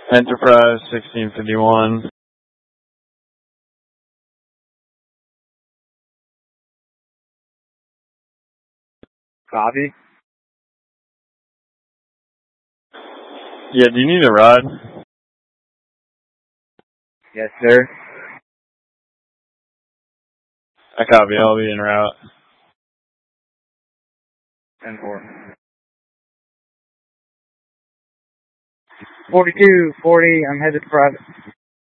Enterprise 1651. Copy. Yeah, do you need a ride? Yes, sir. I copy, I'll be en route. 10-4. 42, 40, I'm headed to private.